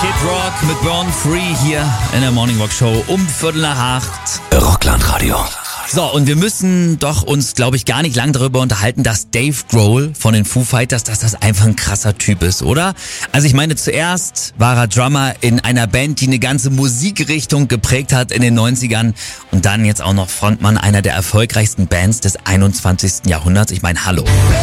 Kid Rock mit Born Free hier in der Morning Rock Show um 7:45. Rockland-Radio. So, und wir müssen doch uns, glaube ich, gar nicht lang darüber unterhalten, dass Dave Grohl von den Foo Fighters, dass das einfach ein krasser Typ ist, oder? Also ich meine, zuerst war er Drummer in einer Band, die eine ganze Musikrichtung geprägt hat in den 90ern und dann jetzt auch noch Frontmann einer der erfolgreichsten Bands des 21. Jahrhunderts. Ich meine, hallo.